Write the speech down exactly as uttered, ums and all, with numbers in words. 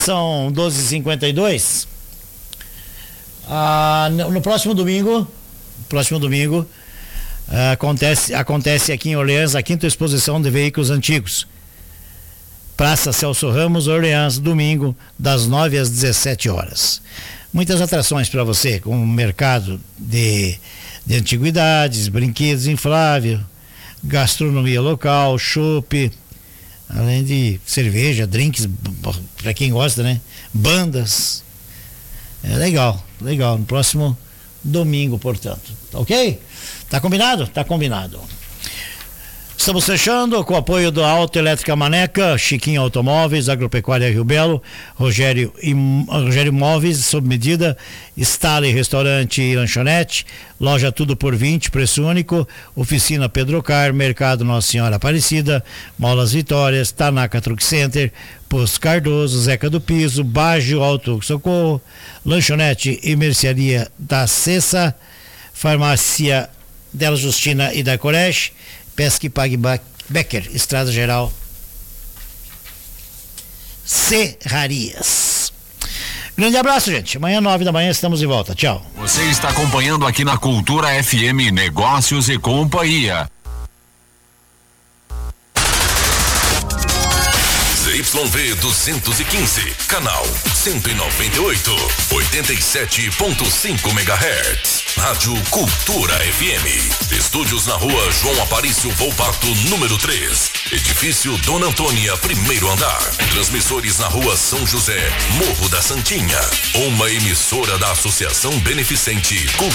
São doze e cinquenta e dois. Ah, no, no próximo domingo, próximo domingo, ah, acontece, acontece aqui em Orleans a quinta exposição de veículos antigos. Praça Celso Ramos, Orleans, domingo, das nove às dezessete horas. Muitas atrações para você, como mercado de, de antiguidades, brinquedos infláveis, gastronomia local, chopp, além de cerveja, drinks, para quem gosta, né? Bandas. É legal, legal. No próximo domingo, portanto. Tá ok? Tá combinado? Tá combinado. Estamos fechando com o apoio da Autoelétrica Maneca, Chiquinho Automóveis, Agropecuária Rio Belo, Rogério, Im, Rogério Móveis, sob medida, Stale Restaurante e Lanchonete, Loja Tudo por vinte, preço único, Oficina Pedro Car, Mercado Nossa Senhora Aparecida, Molas Vitórias, Tanaka Truck Center, Posto Cardoso, Zeca do Piso, Baggio Auto Socorro, Lanchonete e Mercearia da Cessa, Farmácia Della Justina e da Coreche, Pesque Pague Becker, Estrada Geral Serrarias. Grande abraço, gente. Amanhã, nove da manhã, estamos de volta. Tchau. Você está acompanhando aqui na Cultura F M Negócios e Companhia. Z Y V duzentos e quinze, canal cento e noventa e oito, oitenta e sete ponto cinco megahertz. Rádio Cultura F M. Estúdios na rua João Aparício Volpato, número três. Edifício Dona Antônia, primeiro andar. Transmissores na rua São José, Morro da Santinha. Uma emissora da Associação Beneficente